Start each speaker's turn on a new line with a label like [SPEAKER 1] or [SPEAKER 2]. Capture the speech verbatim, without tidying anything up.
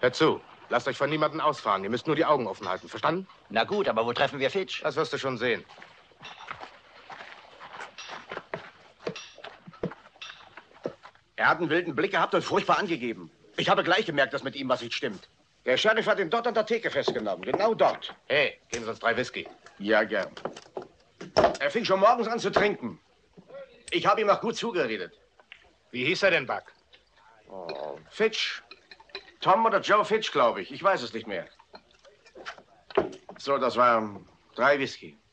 [SPEAKER 1] Hört zu. Lasst euch von niemandem ausfahren. Ihr müsst nur die Augen offen halten. Verstanden?
[SPEAKER 2] Na gut, aber wo treffen wir Fitch?
[SPEAKER 1] Das wirst du schon sehen.
[SPEAKER 3] Er hat einen wilden Blick gehabt und furchtbar angegeben. Ich habe gleich gemerkt, dass mit ihm was nicht stimmt. Der Sheriff hat ihn dort an der Theke festgenommen. Genau dort.
[SPEAKER 1] Hey, geben Sie uns drei Whisky.
[SPEAKER 3] Ja, gern. Er fing schon morgens an zu trinken. Ich habe ihm auch gut zugeredet.
[SPEAKER 1] Wie hieß er denn, Buck?
[SPEAKER 3] Oh, Fitch. Tom oder Joe Fitch, glaube ich. Ich weiß es nicht mehr. So, das waren drei Whisky.